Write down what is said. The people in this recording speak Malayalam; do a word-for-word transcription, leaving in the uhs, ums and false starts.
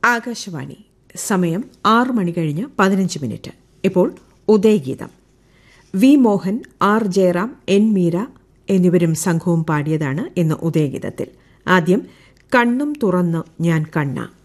ആകാശവാണി. സമയം ആറ് മണി കഴിഞ്ഞ് പതിനഞ്ച് മിനിറ്റ്. ഇപ്പോൾ ഉദയഗീതം. V Mohan, R Jayaram, N Meera എന്നിവരും സംഘവും പാടിയതാണ് ഇന്ന് ഉദയഗീതത്തിൽ. ആദ്യം കണ്ണും തുറന്ന് ഞാൻ കണ്ണ.